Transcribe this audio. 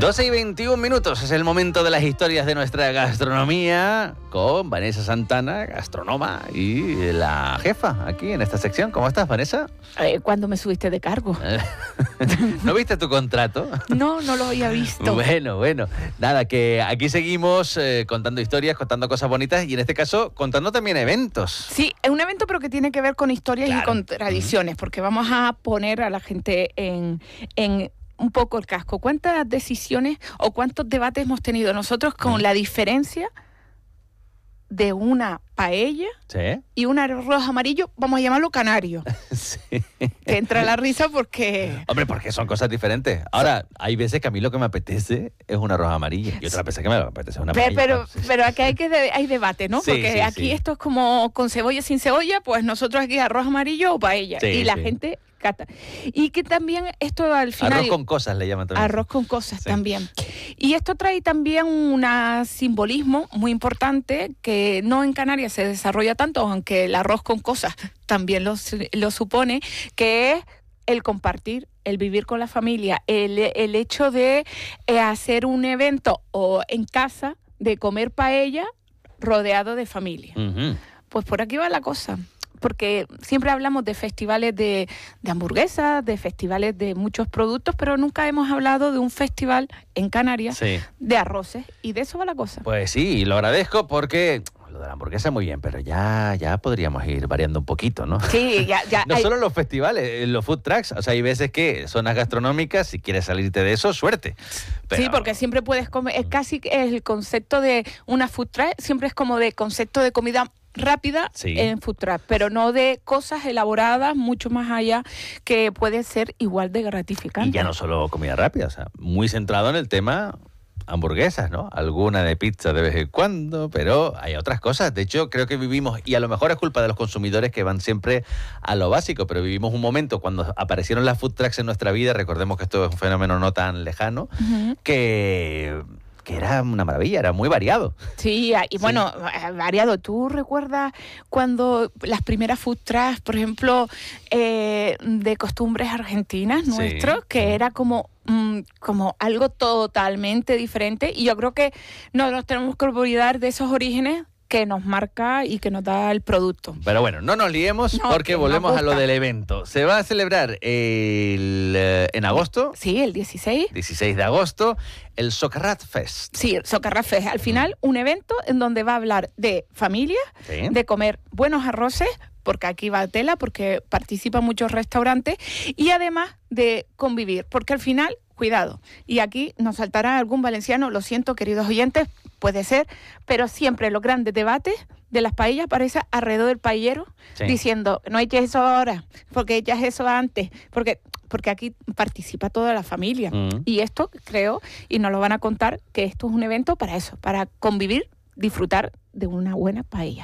12:21 es el momento de las historias de nuestra gastronomía con Vanessa Santana, gastrónoma y la jefa aquí en esta sección. ¿Cómo estás, Vanessa? ¿Cuándo me subiste de cargo? ¿No viste tu contrato? No lo había visto. Bueno. Nada, que aquí seguimos contando historias, contando cosas bonitas y en este caso contando también eventos. Sí, es un evento pero que tiene que ver con historias y con tradiciones, porque vamos a poner a la gente en un poco el casco. ¿Cuántas decisiones o cuántos debates hemos tenido nosotros con la diferencia de una paella y un arroz amarillo, vamos a llamarlo canario? Sí. Que entra la risa porque... Hombre, porque son cosas diferentes. Ahora, hay veces que a mí lo que me apetece es un arroz amarillo y otras veces que me apetece una paella. Pero aquí hay debate, ¿no? Sí, porque aquí esto es como con cebolla, sin cebolla, pues nosotros aquí arroz amarillo o paella. Sí, y la gente cata. Y que también esto al final... Arroz con cosas le llaman también. Arroz con cosas también. Y esto trae también un simbolismo muy importante que no en Canarias se desarrolla tanto, aunque el arroz con cosas también lo supone, que es el compartir, el vivir con la familia, el hecho de hacer un evento o en casa, de comer paella rodeado de familia. Pues por aquí va la cosa. Porque siempre hablamos de festivales de hamburguesas, de festivales de muchos productos, pero nunca hemos hablado de un festival en Canarias de arroces, y de eso va la cosa. Pues sí, lo agradezco porque lo de la hamburguesa muy bien, pero ya podríamos ir variando un poquito, ¿no? Sí, ya. No solo los festivales, los food trucks, o sea, hay veces que zonas gastronómicas, si quieres salirte de eso, suerte. Pero... Sí, porque siempre puedes comer, es casi el concepto de una food truck, siempre es como de concepto de comida rápida en food truck, pero no de cosas elaboradas mucho más allá, que puede ser igual de gratificante. Y ya no solo comida rápida, o sea, muy centrado en el tema hamburguesas, ¿no? Alguna de pizza de vez en cuando, pero hay otras cosas. De hecho, creo que vivimos, y a lo mejor es culpa de los consumidores que van siempre a lo básico, pero vivimos un momento cuando aparecieron las food trucks en nuestra vida, recordemos que esto es un fenómeno no tan lejano, que era una maravilla, era muy variado. Sí, y bueno, variado. ¿Tú recuerdas cuando las primeras food trucks, por ejemplo, de costumbres argentinas nuestros, que era como algo totalmente diferente? Y yo creo que no nos tenemos que olvidar de esos orígenes que nos marca y que nos da el producto. Pero bueno, no nos liemos porque volvemos a lo del evento. Se va a celebrar en agosto. Sí, el 16. 16 de agosto, el Socarrat Fest. Sí, el Socarrat Fest. Al final, un evento en donde va a hablar de familia, de comer buenos arroces, porque aquí va tela, porque participan muchos restaurantes, y además de convivir, porque al final, cuidado, y aquí nos saltará algún valenciano, lo siento, queridos oyentes, puede ser, pero siempre los grandes debates de las paellas aparecen alrededor del paellero, diciendo, no eches eso ahora, porque echas eso antes, porque aquí participa toda la familia. Y esto creo, y nos lo van a contar, que esto es un evento para eso, para convivir, disfrutar de una buena paella.